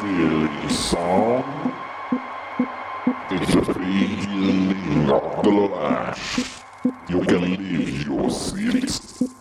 silly song. It's a feeling of the life. You can live your cities.